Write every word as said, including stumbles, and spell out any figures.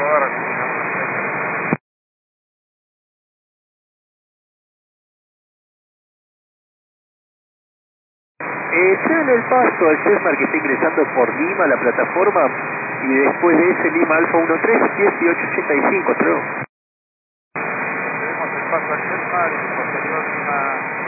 aprobar, terminamos. Eh, sea en el paso al Chesmar que está ingresando por Lima, la plataforma, y después de ese Lima Alfa uno tres, dieciocho ochenta y cinco, creo. Tenemos el paso al Chesmar y posterior Lima